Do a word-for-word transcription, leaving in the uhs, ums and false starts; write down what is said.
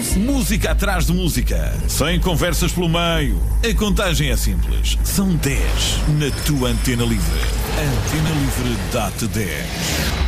onze. Música atrás de música, sem conversas pelo meio. A contagem é simples. São dez na tua Antena Livre. Antena Livre dá-te dez.